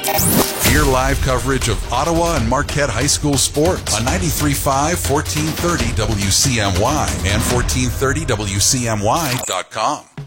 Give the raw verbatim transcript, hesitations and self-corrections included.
Hear live coverage of Ottawa and Marquette High School sports on ninety-three point five, fourteen thirty W C M Y and fourteen thirty W C M Y dot com.